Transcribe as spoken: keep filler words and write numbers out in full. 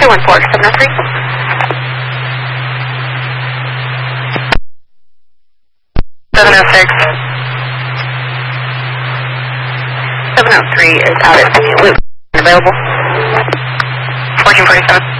two one four, seven oh three. seven oh six. seven oh three is out at the loop. Available. fourteen forty-seven.